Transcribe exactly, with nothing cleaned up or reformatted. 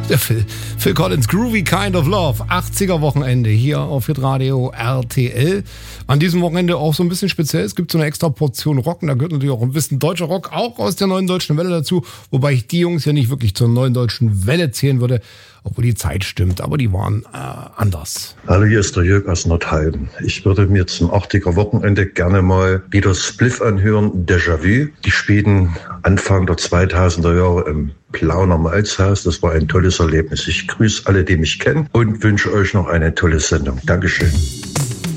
Der Phil, Phil Collins, Groovy Kind of Love, achtziger Wochenende hier auf Hitradio R T L. An diesem Wochenende auch so ein bisschen speziell. Es gibt so eine extra Portion Rock und da gehört natürlich auch ein bisschen deutscher Rock, auch aus der Neuen Deutschen Welle dazu. Wobei ich die Jungs ja nicht wirklich zur Neuen Deutschen Welle zählen würde, obwohl die Zeit stimmt, aber die waren äh, anders. Hallo, hier ist der Jörg aus Nordheim. Ich würde mir zum achtziger Wochenende gerne mal wieder Spliff anhören, Déjà-vu. Die spielten Anfang der zweitausender Jahre im Plauner Malzhaus. Das war ein tolles Erlebnis. Ich grüße alle, die mich kennen und wünsche euch noch eine tolle Sendung. Dankeschön.